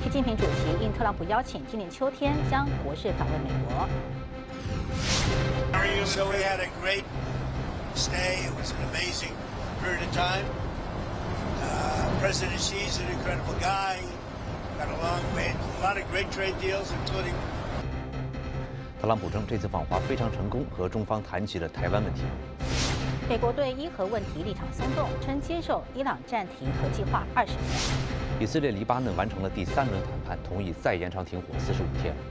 近平主席应特朗普邀请，今年秋天将国事访问美国。 So we had a great stay. It was an amazing period of time. President Xi's an incredible guy. Got along, made a lot of great trade deals, including. 特朗普称这次访华非常成功，和中方谈起了台湾问题。 美国对伊核问题立场松动，称接受伊朗暂停核计划20年。 以色列黎巴嫩完成了第3轮谈判，同意再延长停火45天。